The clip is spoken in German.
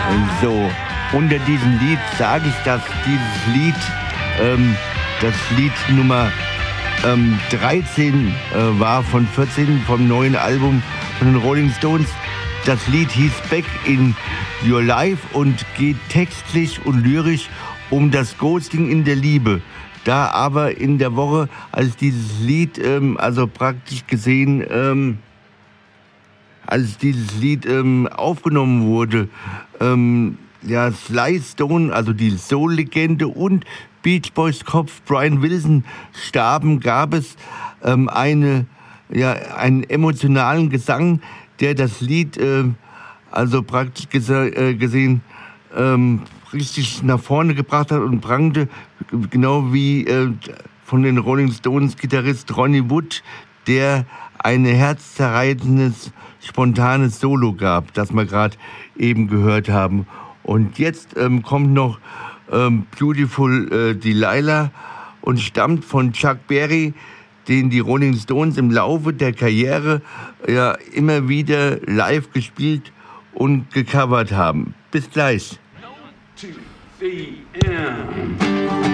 So, unter diesem Lied sage ich, dass dieses Lied, das Lied Nummer 13 war von 14 vom neuen Album von den Rolling Stones. Das Lied hieß Back in Your Life und geht textlich und lyrisch um das Ghosting in der Liebe. Da aber in der Woche, als dieses Lied, also praktisch gesehen, als dieses Lied aufgenommen wurde, ja, Sly Stone, also die Soul-Legende, und Beach Boys Kopf Brian Wilson starben, gab es einen emotionalen Gesang, der das Lied, also praktisch gesehen, richtig nach vorne gebracht hat und prangte, genau wie von den Rolling Stones Gitarrist Ronnie Wood, der ein herzzerreißendes, spontanes Solo gab, das wir gerade eben gehört haben. Und jetzt kommt noch Beautiful Delilah und stammt von Chuck Berry, den die Rolling Stones im Laufe der Karriere ja immer wieder live gespielt und gecovert haben. Bis gleich. 1, 2, 3,